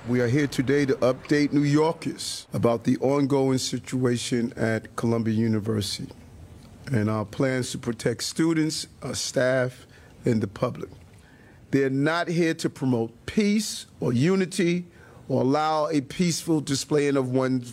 We are here today to update New Yorkers about the ongoing situation at Columbia University and our plans to protect students, our staff, and the public. They're not here to promote peace or unity or allow a peaceful displaying of one's